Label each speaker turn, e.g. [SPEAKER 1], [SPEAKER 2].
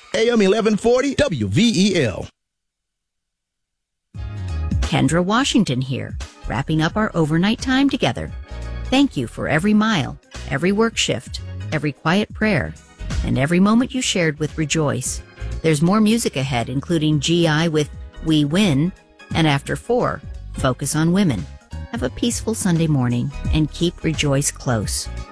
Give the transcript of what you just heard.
[SPEAKER 1] AM 1140 WVEL.
[SPEAKER 2] Kendra Washington here, wrapping up our overnight time together. Thank you for every mile, every work shift, every quiet prayer, and every moment you shared with Rejoice. There's more music ahead, including GI with We Win, and after 4, Focus on Women. Have a peaceful Sunday morning and keep Rejoice close.